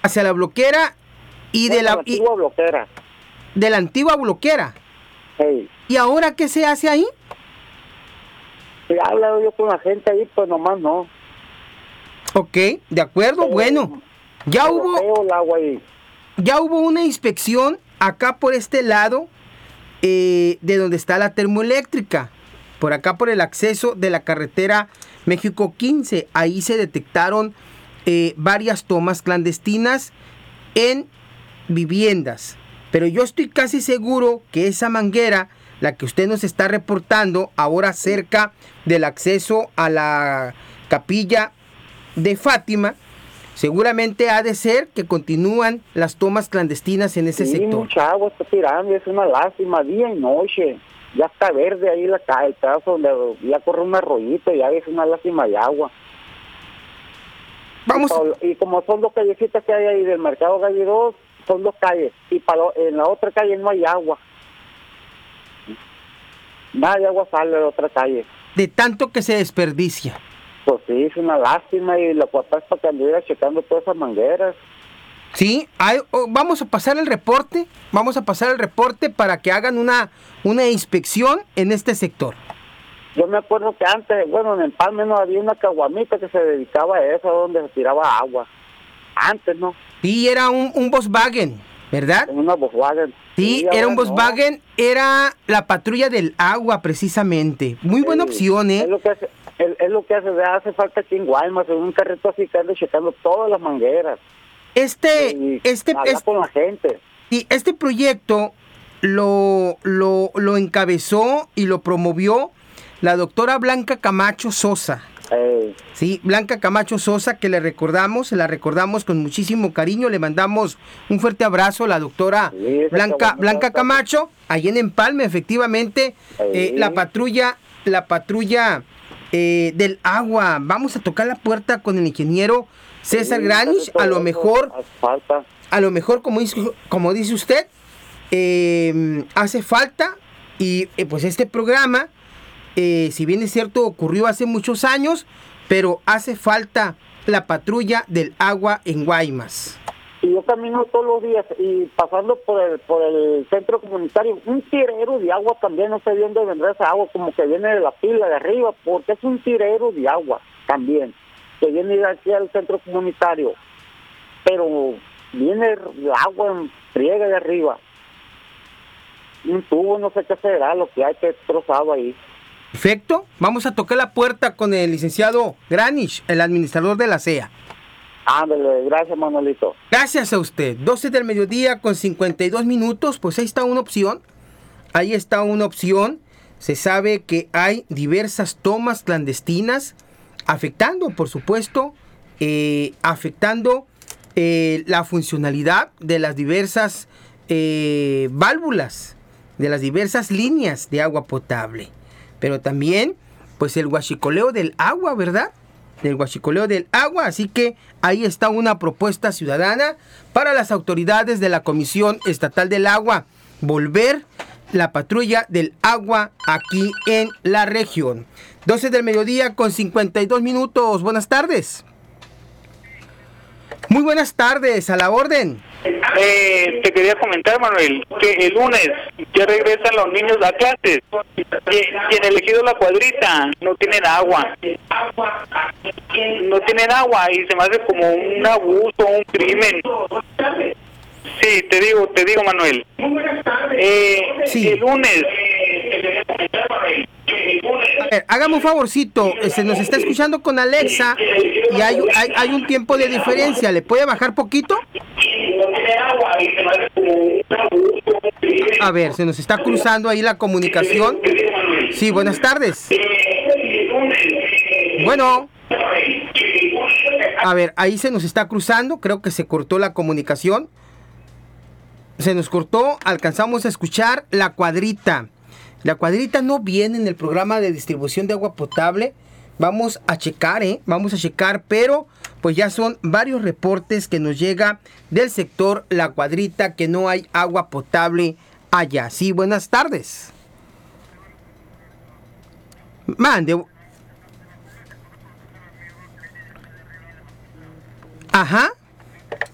Hacia la bloquera y bueno, de la antigua bloquera. De la antigua bloquera. Hey. ¿Y ahora qué se hace ahí? He hablado yo con la gente ahí, pues nomás no. Ok, de acuerdo, bueno. Ya hubo una inspección acá por este lado, de donde está la termoeléctrica, por acá por el acceso de la carretera México 15. Ahí se detectaron varias tomas clandestinas en viviendas. Pero yo estoy casi seguro que esa manguera, la que usted nos está reportando ahora cerca del acceso a la capilla de Fátima, seguramente ha de ser que continúan las tomas clandestinas en ese sector. Mucha agua está tirando, es una lástima, día y noche. Ya está verde ahí el pedazo donde ya corre un arroyito, ya es una lástima de agua. Vamos. Y como son dos callecitas que hay ahí del mercado Calle 2, son dos calles, y en la otra calle no hay agua. Nada de agua sale de la otra calle. De tanto que se desperdicia. Pues sí, es una lástima, y la cuota es para que anduviera checando todas esas mangueras. Sí, vamos a pasar el reporte, para que hagan una inspección en este sector. Yo me acuerdo que antes, bueno, en el Palme no había una caguamita que se dedicaba a eso, donde se tiraba agua. Antes, ¿no? Sí, era un Volkswagen, ¿verdad? Una Volkswagen. Sí, era un Volkswagen, no. Era la patrulla del agua, precisamente. Muy buena opción, ¿eh? Es lo que hace falta aquí en Guaymas, en un carrito así que ande checando todas las mangueras. Con la gente. Y este proyecto lo encabezó y lo promovió la doctora Blanca Camacho Sosa. Sí, Blanca Camacho Sosa, que la recordamos con muchísimo cariño. Le mandamos un fuerte abrazo a la doctora Blanca Camacho, allí en Empalme, efectivamente. La patrulla del agua. Vamos a tocar la puerta con el ingeniero César Granich. A lo mejor, como dice usted, hace falta. Y pues este programa, si bien es cierto, ocurrió hace muchos años, pero hace falta la patrulla del agua en Guaymas. Y yo camino todos los días y pasando por el centro comunitario, un tirero de agua también, no sé de dónde vendrá esa agua, como que viene de la pila de arriba, porque es un tirero de agua también, que viene de aquí al centro comunitario, pero viene el agua en friega de arriba. Un tubo, no sé qué será, lo que hay que trozado ahí. Perfecto, vamos a tocar la puerta con el licenciado Granich, el administrador de la CEA. Ándale, gracias, Manolito. Gracias a usted. 12 del mediodía con 52 minutos, pues ahí está una opción. Se sabe que hay diversas tomas clandestinas afectando, por supuesto, la funcionalidad de las diversas válvulas, de las diversas líneas de agua potable. Pero también, pues el huachicoleo del agua, ¿verdad? Así que ahí está una propuesta ciudadana para las autoridades de la Comisión Estatal del Agua, volver la patrulla del agua aquí en la región. 12 del mediodía con 52 minutos. Buenas tardes. Muy buenas tardes, a la orden. Te quería comentar, Manuel, que el lunes ya regresan los niños a clases y en el ejido La Cuadrita no tienen agua. Y se me hace como un abuso, un crimen. Sí, te digo, Manuel. Sí. El lunes. A ver, hágame un favorcito, se nos está escuchando con Alexa y hay un tiempo de diferencia. ¿Le puede bajar poquito? A ver, se nos está cruzando ahí la comunicación. Sí, buenas tardes. Bueno. A ver, ahí se nos está cruzando, creo que se cortó la comunicación. Se nos cortó, alcanzamos a escuchar La Cuadrita. La Cuadrita no viene en el programa de distribución de agua potable. Vamos a checar, pero pues ya son varios reportes que nos llega del sector La Cuadrita que no hay agua potable allá. Sí, buenas tardes. Mande. Ajá.